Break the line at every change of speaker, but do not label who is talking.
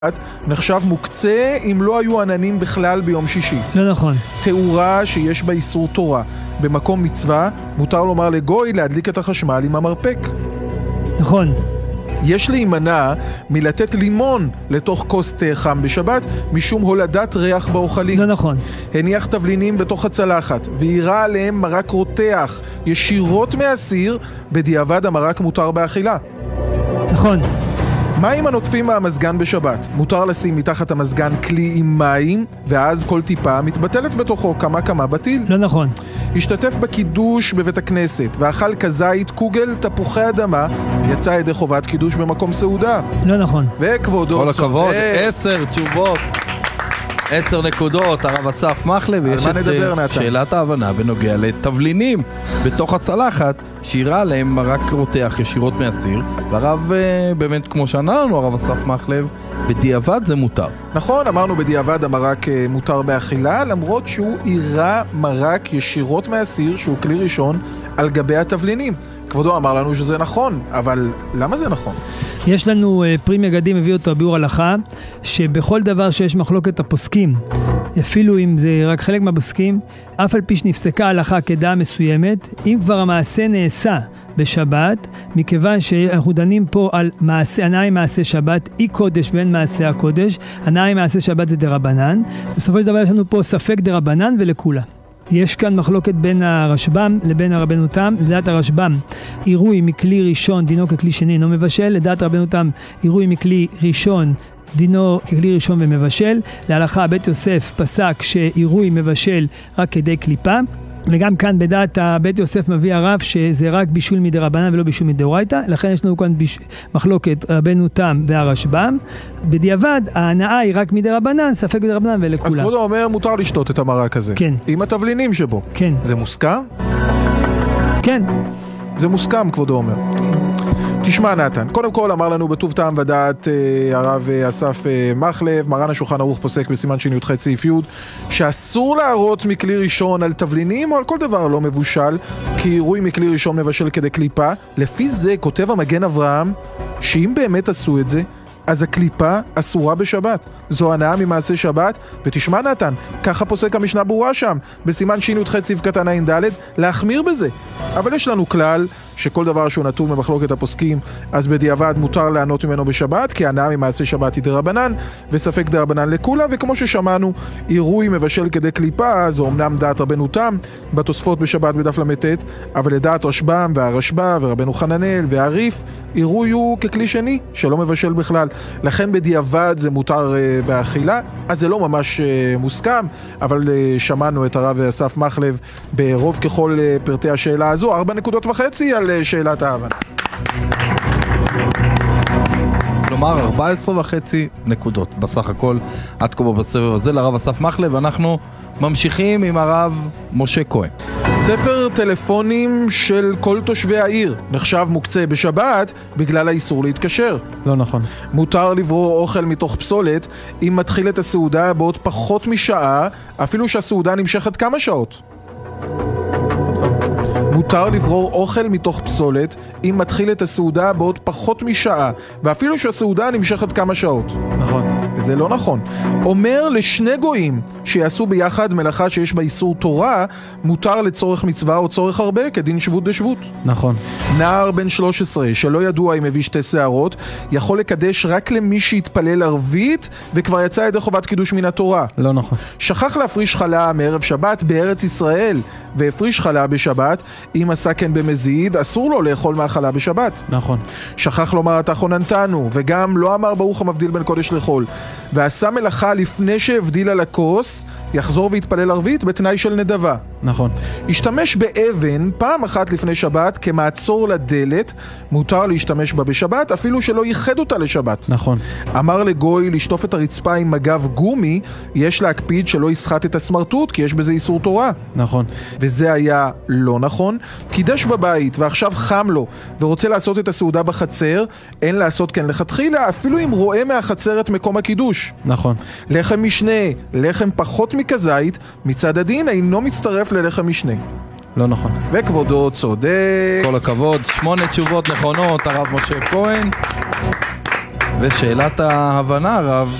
נחשב מוקצה אם לא היו עננים בכלל ביום שישי.
לא נכון.
תאורה שיש בה איסור תורה. במקום מצווה מותר לומר לגוי להדליק את החשמל עם המרפק.
נכון.
יש להימנע מלתת לימון לתוך כוס תה חם בשבת משום הולדת ריח באוכלים.
לא נכון.
הניח תבלינים בתוך הצלחת ויראה עליהם מרק רותח ישירות מהסיר, בדיעבד המרק מותר באכילה.
נכון.
מים הנוטפים מהמזגן בשבת. מותר לשים מתחת המזגן כלי עם מים, ואז כל טיפה מתבטלת בתוכו כמה בטיל.
לא נכון.
השתתף בקידוש בבית הכנסת, ואכל כזית קוגל תפוחי אדמה, יצא ידי חובת קידוש במקום סעודה.
לא נכון.
וכבודו...
כל הכבוד, 10 תשובות. 10 נקודות, הרב אסף מחלב, ויש את שאלת ההבנה בנוגע לתבלינים בתוך הצלחת, שירה עליהם מרק רותח ישירות מהסיר, והרב באמת כמו שענה לנו הרב אסף מחלב, בדיעבד זה מותר.
נכון, אמרנו בדיעבד המרק מותר באכילה, למרות שהוא ירה מרק ישירות מהסיר, שהוא כלי ראשון, על גבי התבלינים. כבודו אמר לנו שזה נכון, אבל למה זה נכון?
יש לנו פרי מגדים, הביא אותו ביאור הלכה, שבכל דבר שיש מחלוקת הפוסקים, אפילו אם זה רק חלק מהפוסקים, אף על פי שנפסקה הלכה כדעה מסוימת, אם כבר המעשה נעשה בשבת, מכיוון שאנחנו דנים פה על מעשה, הנאה עם מעשה שבת, אי קודש ואין מעשה הקודש, הנאה עם מעשה שבת זה דרבנן, בסופו של דבר יש לנו פה ספק דרבנן ולכולה. יש כאן מחלוקת בין הרשב"ם לבין הרבנו תם. לדעת הרשב"ם, עירוי מכלי ראשון דינו ככלי שני אינו מבשל. לדעת הרבנו תם, עירוי מכלי ראשון דינו ככלי ראשון ומבשל. להלכה בית יוסף פסק שעירוי מבשל רק כדי קליפה. וגם כאן בדעת בית יוסף מביא הרב שזה רק בישול מדרבנן ולא בישול מדאורייתא, לכן יש לנו כאן מחלוקת רבנו תם והרשב"ם. בדיעבד ההנאה היא רק מדרבנן, ספק מדרבנן ולכולה.
אז כבודו אומר מותר לשתות את המרק הזה.
כן.
עם התבלינים שבו.
כן.
זה מוסכם?
כן.
זה מוסכם, כבודו אומר. תשמע נתן, קודם כל אמר לנו בטוב טעם ודעת הרב אסף מחלב, מרן השולחן ערוך פוסק בסימן שי"ח סעיף י' שאסור להראות מכלי ראשון על תבלינים או על כל דבר לא מבושל, כי עירוי מכלי ראשון מבשל כדי קליפה. לפי זה כותב המגן אברהם שאם באמת עשו את זה, אז הקליפה אסורה בשבת. זו הנאה ממעשה שבת, ותשמע נתן, ככה פוסק המשנה ברורה שם, בסימן שי"ח סעיף קטן ע"ד, להחמיר בזה. אבל יש לנו כלל שכל דבר שהוא נתון במחלוקת הפוסקים, אז בדיעבד מותר לענות ממנו בשבת, כי הנאה ממעשה שבת היא דרבנן, וספק דרבנן לכולה, וכמו ששמענו, עירוי מבשל כדי קליפה, זו אמנם דעת רבנו תם, בתוספות בשבת בדף למ"ט, אבל לדעת רשב"ם והרשב"א ורבנו חננאל והריף, עירוי הוא ככלי שני, שלא מבשל בכלל. לכן בדיעבד זה מותר באכילה, אז זה לא ממש מוסכם, אבל שמענו את הרב אסף מחלב ברוב ככל פרטי השאלה הזו, 4.5 נקודות על שאלת ההבנה.
כלומר 14.5 נקודות בסך הכל עד כה בסבב הזה לרב אסף מחלב. אנחנו ממשיכים עם הרב משה כהן.
ספר טלפונים של כל תושבי העיר נחשב מוקצה בשבת בגלל האיסור להתקשר.
לא נכון.
מותר לברור אוכל מתוך פסולת אם מתחיל את הסעודה בעוד פחות משעה, אפילו שהסעודה נמשכת כמה שעות. מותר לברור אוכל מתוך פסולת אם מתחיל את הסעודה בעוד פחות משעה, ואפילו שהסעודה נמשכת כמה שעות.
נכון.
וזה לא נכון. אומר לשני גויים שיעשו ביחד מלאכה שיש בה איסור תורה, מותר לצורך מצווה או צורך הרבה, כדין שבות דשבות.
נכון.
נער בן 13 שלא ידוע אם הביא 2 שערות, יכול לקדש רק למי שהתפלל ערבית וכבר יצא ידי חובת קידוש מן התורה.
לא נכון.
שכח להפריש חלה מערב שבת בארץ ישראל והפריש חלה בשבת, אם עשה כן במזיד, אסור לו לאכול מהחלה בשבת.
נכון.
שכח לומר אתה חוננתנו, וגם לא אמר ברוך המבדיל בין קודש לחול, ועשה מלאכה לפני שהבדיל על הכוס, יחזור והתפלל ערבית בתנאי של נדבה.
נכון.
השתמש באבן פעם אחת לפני שבת כמעצור לדלת, מותר להשתמש בה בשבת אפילו שלא ייחד אותה לשבת.
נכון.
אמר לגוי לשטוף את הרצפה עם מגב גומי, יש להקפיד שלא יסחט את הסמרטוט כי יש בזה איסור תורה.
נכון.
וזה היה לא נכון. קידש בבית ועכשיו חם לו ורוצה לעשות את הסעודה בחצר, אין לעשות כן לכתחילה אפילו אם רואה מהחצר את מקום הקידוש.
נכון.
לחם משנה, לחם פחות מכזית, מצד הדין אינו מצטרף ללחם משנה.
לא נכון.
וכבודו צודק.
כל הכבוד, 8 תשובות נכונות, הרב משה כהן. ושאלת ההבנה, הרב,